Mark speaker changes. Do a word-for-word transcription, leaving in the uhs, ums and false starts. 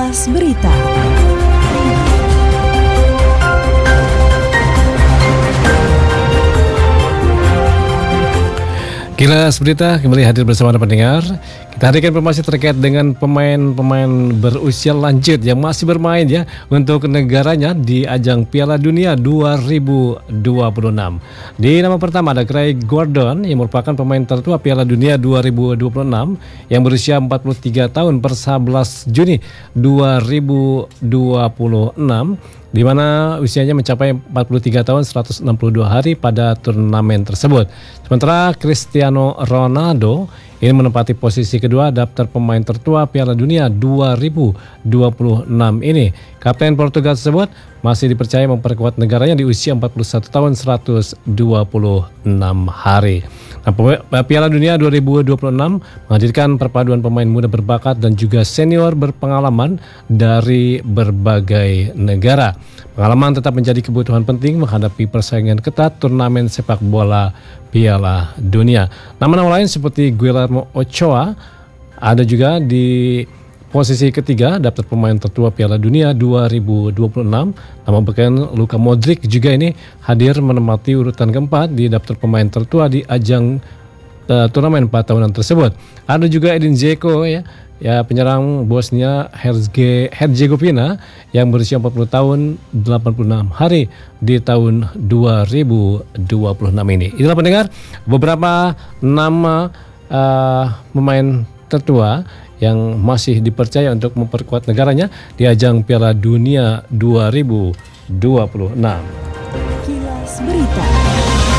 Speaker 1: Kilas Berita.
Speaker 2: Kilas Berita kembali hadir bersama Anda pendengar. Kita hadirkan informasi terkait dengan pemain-pemain berusia lanjut yang masih bermain ya untuk negaranya di ajang Piala Dunia dua ribu dua puluh enam. Di nama pertama ada Craig Gordon yang merupakan pemain tertua Piala Dunia dua ribu dua puluh enam yang berusia empat puluh tiga tahun per sebelas Juni dua ribu dua puluh enam, di mana usianya mencapai empat puluh tiga tahun seratus enam puluh dua hari pada turnamen tersebut. Sementara Cristiano Ronaldo ini menempati posisi kedua daftar pemain tertua Piala Dunia dua ribu dua puluh enam ini. Kapten Portugal tersebut masih dipercaya memperkuat negaranya di usia empat puluh satu tahun seratus dua puluh enam hari. Nah, Piala Dunia dua ribu dua puluh enam menghadirkan perpaduan pemain muda berbakat dan juga senior berpengalaman dari berbagai negara. Pengalaman tetap menjadi kebutuhan penting menghadapi persaingan ketat turnamen sepak bola Piala Dunia. Nama-nama lain seperti Guillermo Ochoa ada juga di posisi ketiga daftar pemain tertua Piala Dunia dua ribu dua puluh enam. Nama beken Luka Modric juga ini hadir menempati urutan keempat di daftar pemain tertua di ajang uh, turnamen empat tahunan tersebut. Ada juga Edin Dzeko ya, ya penyerang Bosnia Herzegovina yang berusia empat puluh tahun delapan puluh enam hari di tahun dua ribu dua puluh enam ini. Itulah pendengar beberapa nama uh, pemain tertua yang masih dipercaya untuk memperkuat negaranya di ajang Piala Dunia dua ribu dua puluh enam.
Speaker 1: Kilas Berita.